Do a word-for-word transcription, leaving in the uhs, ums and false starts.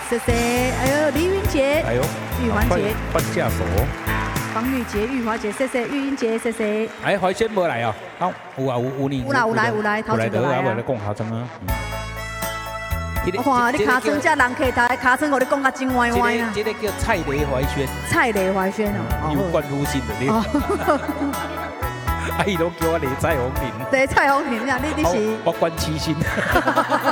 谢谢。哎呦，李云杰， 哎呦， 玉环姐， 换架手。 方玉洁、玉华姐，谢谢玉英姐，谢谢。 哎，怀轩没来啊？好，有啊，有有你。 有啦，有来，有来，头前就来啊。 我来讲下真啊。 哇，你卡村这人客台，卡村我你讲甲真歪歪啊。 这个叫蔡雷怀轩。 蔡雷怀轩哦。 有冠夫姓的你。啊，伊拢叫我雷蔡红林。 雷蔡红林啊，你你是？ 我冠七星。